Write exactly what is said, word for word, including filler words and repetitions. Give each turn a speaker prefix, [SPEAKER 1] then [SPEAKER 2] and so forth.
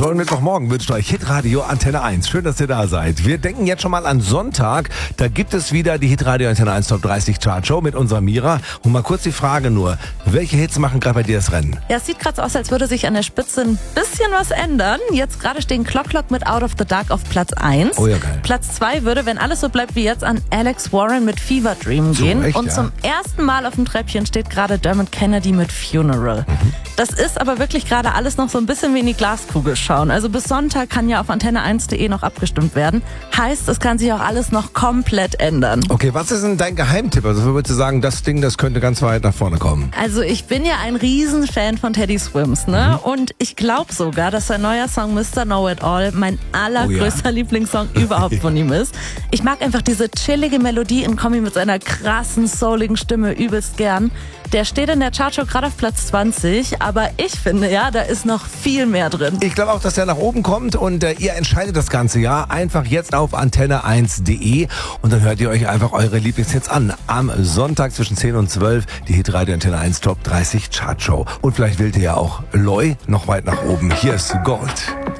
[SPEAKER 1] tollen Mittwochmorgen wünscht euch Hitradio Antenne eins. Schön, dass ihr da seid. Wir denken jetzt schon mal an Sonntag. Da gibt es wieder die Hitradio Antenne eins Top dreißig Chartshow mit unserer Mira. Und mal kurz die Frage nur, welche Hits machen gerade bei dir das Rennen?
[SPEAKER 2] Ja, es sieht gerade so aus, als würde sich an der Spitze ein bisschen was ändern. Jetzt gerade stehen Clock Clock mit Out of the Dark auf Platz eins.
[SPEAKER 1] Oh ja, geil.
[SPEAKER 2] Platz zwei würde, wenn alles so bleibt wie jetzt, an Alex Warren mit Fever Dream gehen.
[SPEAKER 1] Echt,
[SPEAKER 2] Und
[SPEAKER 1] ja?
[SPEAKER 2] zum ersten Mal auf dem Treppchen steht gerade Dermot Kennedy mit Funeral.
[SPEAKER 1] Mhm.
[SPEAKER 2] Das ist aber wirklich gerade alles noch so ein bisschen wie in die Glaskugel schauen. Also bis Sonntag kann ja auf antenne eins punkt de noch abgestimmt werden. Heißt, es kann sich auch alles noch komplett ändern.
[SPEAKER 1] Okay, was ist denn dein Geheimtipp? Also würdest du sagen, das Ding, das könnte ganz weit nach vorne kommen?
[SPEAKER 2] Also ich bin ja ein Riesenfan von Teddy Swims, ne?
[SPEAKER 1] Mhm.
[SPEAKER 2] Und ich glaube sogar, dass sein neuer Song Mister Know It All mein allergrößter
[SPEAKER 1] Oh ja.
[SPEAKER 2] Lieblingssong überhaupt von ihm ist. Ich mag einfach diese chillige Melodie in Kombi mit seiner krassen, souligen Stimme übelst gern. Der steht in der Chartshow gerade auf Platz zwanzig, aber ich finde, ja, da ist noch viel mehr drin.
[SPEAKER 1] Ich glaube auch, dass der nach oben kommt und äh, ihr entscheidet das ganze Jahr einfach jetzt auf antenne eins punkt de und dann hört ihr euch einfach eure Lieblingshits an. Am Sonntag zwischen zehn und zwölf die Hitradio Antenne eins Top dreißig Chartshow. Und vielleicht wählt ihr ja auch Loi noch weit nach oben. Hier ist Gold.